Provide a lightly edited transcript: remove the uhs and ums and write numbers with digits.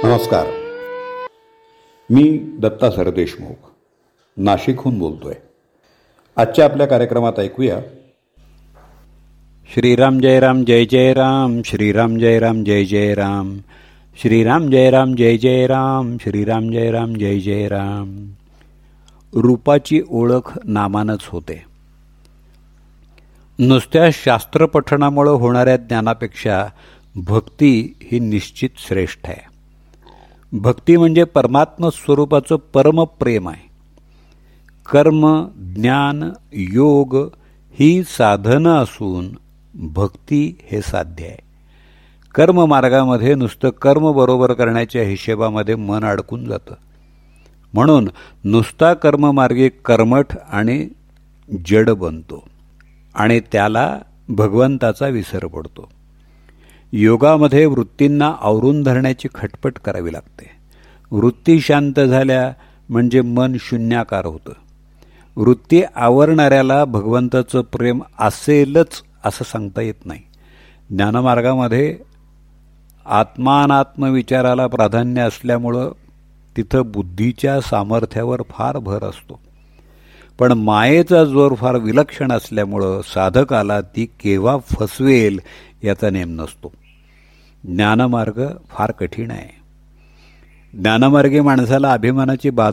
नमस्कार. मी दत्ता सरदेशमुख नाशिकहून बोलतोय. आजच्या आपल्या कार्यक्रमात ऐकूया श्रीराम जय राम जय जय राम, श्रीराम जय राम जय जय राम, श्रीराम जय राम जय जय राम, श्रीराम जय राम जय जय राम. रूपाची ओळख नामानच होते. नुसत्या शास्त्रपठणामुळे होणाऱ्या ज्ञानापेक्षा भक्ती ही निश्चित श्रेष्ठ आहे. भक्ती म्हणजे परमात्म स्वरूपाचं परमप्रेम आहे. कर्म, ज्ञान, योग ही साधनं असून भक्ती हे साध्य आहे. कर्ममार्गामध्ये नुसतं कर्म बरोबर करण्याच्या हिशेबामध्ये मन अडकून जातं. म्हणून नुसता कर्ममार्गी कर्मठ आणि जड बनतो आणि त्याला भगवंताचा विसर पडतो. योगामध्ये वृत्तींना आवरून धरण्याची खटपट करावी लागते. वृत्ती शांत झाल्या म्हणजे मन शून्याकार होतं. वृत्ती आवरणाऱ्याला भगवंताचं प्रेम असेलच असं सांगता येत नाही. ज्ञानमार्गामध्ये आत्मानात्म विचाराला प्राधान्य असल्यामुळं तिथं बुद्धीच्या सामर्थ्यावर फार भर असतो. पण मायेचा जोर फार विलक्षण असल्यामुळं साधकाला ती केव्हा फसवेल याचा नेम नसतो. ज्ञानमार्ग फार कठीण आहे. ज्ञानमार्गी माणसाला अभिमानाची बाधा